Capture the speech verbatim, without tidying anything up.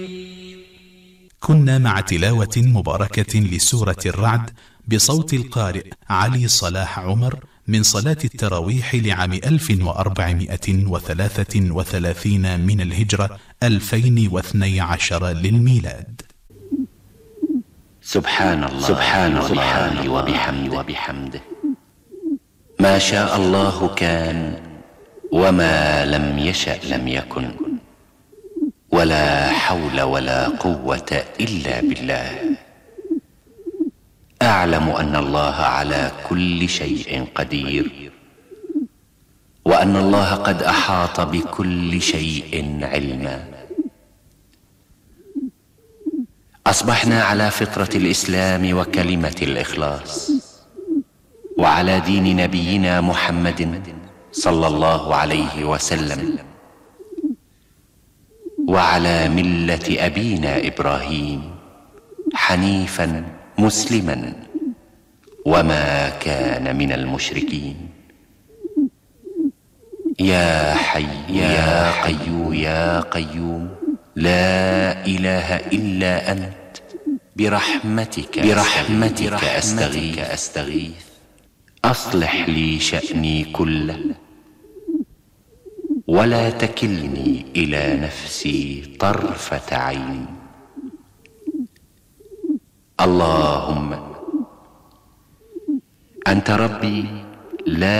كنا مع تلاوة مباركة لسورة الرعد بصوت القارئ علي صلاح عمر من صلاة التراويح لعام ألف وأربعمائة وثلاثة وثلاثين من الهجرة ألفين واثني عشر للميلاد. سبحان الله سبحان الله وبحمده, وبحمده ما شاء الله كان وما لم يشأ لم يكن ولا حول ولا قوة إلا بالله. أعلم أن الله على كل شيء قدير وأن الله قد أحاط بكل شيء علما. أصبحنا على فطرة الإسلام وكلمة الإخلاص وعلى دين نبينا محمد صلى الله عليه وسلم وعلى ملة أبينا إبراهيم حنيفا مسلما وما كان من المشركين. يا حي يا قيوم يا قيوم لا إله إلا أنت برحمتك برحمتك أستغيث أستغيث أصلح لي شأني كله ولا تكلني إلى نفسي طرفة عين. اللهم أنت ربي لا